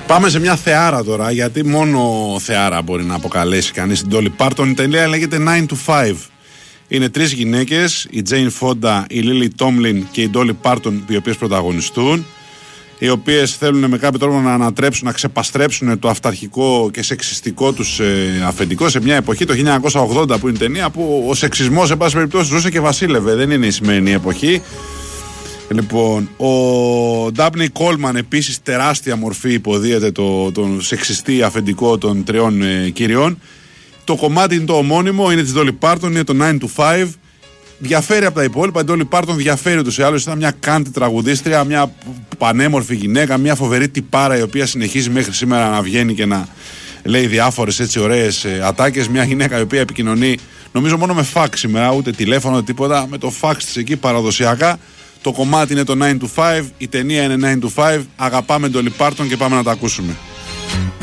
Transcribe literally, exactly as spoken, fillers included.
Πάμε σε μια θεάρα τώρα, γιατί μόνο θεάρα μπορεί να αποκαλέσει κανείς την Dolly Parton. Η ταινία λέγεται nine to five. Είναι τρεις γυναίκες, η Jane Fonda, η Lily Tomlin και η Dolly Parton, οι οποίες πρωταγωνιστούν, οι οποίες θέλουν με κάποιο τρόπο να ανατρέψουν, να ξεπαστρέψουν το αυταρχικό και σεξιστικό τους ε, αφεντικό σε μια εποχή, το χίλια εννιακόσια ογδόντα, που είναι ταινία, που ο σεξισμός σε πάση περιπτώσει ζούσε και βασίλευε, δεν είναι η σημερινή εποχή. Λοιπόν, ο Ντάμπνεϊ Κόλμαν, επίσης τεράστια μορφή, υποδίεται το, τον σεξιστή αφεντικό των τριών ε, κυριών. Το κομμάτι είναι το ομώνυμο, είναι της Dolly Parton, είναι το nine to five. Διαφέρει από τα υπόλοιπα. Η Dolly Parton διαφέρει ούτως ή άλλως. Ήταν μια κάντη τραγουδίστρια, μια πανέμορφη γυναίκα, μια φοβερή τυπάρα, η οποία συνεχίζει μέχρι σήμερα να βγαίνει και να λέει διάφορες έτσι ωραίες ε, ατάκες. Μια γυναίκα η οποία επικοινωνεί, νομίζω μόνο με φάξ σήμερα, ούτε τηλέφωνο, τίποτα. Με το φάξ της εκεί παραδοσιακά. Το κομμάτι είναι το nine to five, η ταινία είναι nine to five. Αγαπάμε Dolly Parton και πάμε να τα ακούσουμε.